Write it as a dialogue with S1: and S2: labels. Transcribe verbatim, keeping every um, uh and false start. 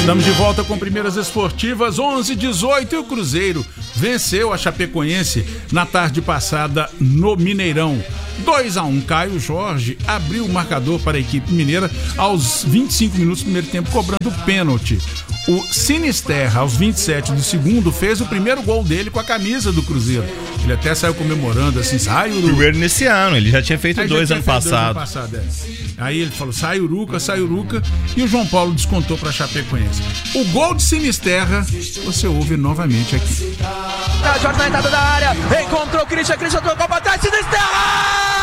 S1: Estamos de volta com Primeiras Esportivas, onze e dezoito, e o Cruzeiro venceu a Chapecoense na tarde passada no Mineirão. dois a um, Caio Jorge abriu o marcador para a equipe mineira aos vinte e cinco minutos do primeiro tempo, cobrando pênalti. O Sinisterra, aos vinte e sete do segundo, fez o primeiro gol dele com a camisa do Cruzeiro. Ele até saiu comemorando assim, sai Uruca.
S2: Primeiro nesse ano, ele já tinha feito dois ano passado.
S1: Dois ano passado é. Aí ele falou, sai Uruca, sai Uruca, e o João Paulo descontou para a Chapecoense. O gol de Sinisterra, você ouve novamente aqui.
S3: Jorge na entrada da área, encontrou o Christian, Christian tocou para trás, Sinisterra!